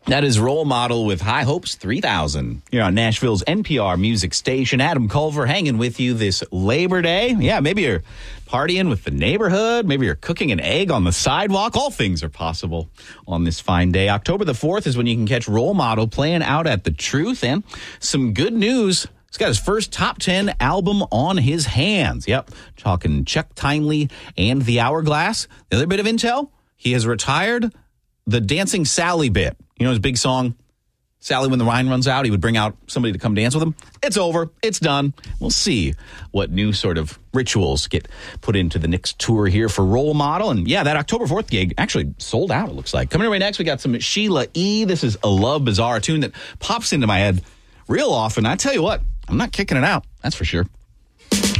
That is Role Model with High Hopes 3000. You're on Nashville's NPR music station. Adam Culver hanging with you this Labor Day. Yeah, maybe you're partying with the neighborhood. Maybe you're cooking an egg on the sidewalk. All things are possible on this fine day. October the 4th is when you can catch Role Model playing out at The Truth. And some good news. He's got his first top 10 album on his hands. Yep, talking Chuck Timely and The Hourglass. The other bit of intel, he has retired the Dancing Sally bit. You know his big song, Sally, when the wine runs out, he would bring out somebody to come dance with him. It's over. It's done. We'll see what new sort of rituals get put into the next tour here for Role Model. And yeah, that October 4th gig actually sold out, it looks like. Coming right next, we got some Sheila E. This is A Love Bizarre, a tune that pops into my head real often. I tell you what, I'm not kicking it out. That's for sure.